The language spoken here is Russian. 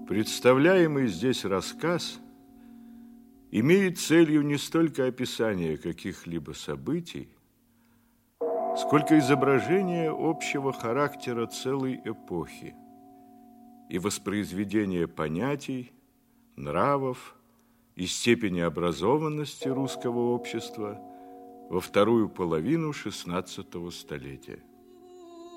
Представляемый здесь рассказ имеет целью не столько описание каких-либо событий, сколько изображение общего характера целой эпохи и воспроизведение понятий, нравов и степени образованности русского общества во вторую половину XVI столетия.